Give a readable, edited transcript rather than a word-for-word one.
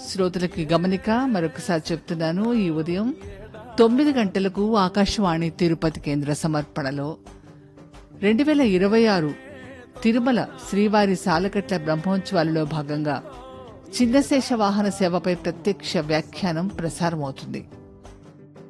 శ్రోతలకి గమనిక మరొకసారి చెప్తున్నాను. ఈ ఉదయం 9 గంటలకు ఆకాశవాణి తిరుపతి కేంద్ర సమర్పణలో 2026 తిరుమల శ్రీవారి సాలకట్ల బ్రహ్మోత్సవాలలో భాగంగా చిన్నశేష వాహన సేవపై ప్రత్యక్ష వ్యాఖ్యానం ప్రసారమవుతుంది.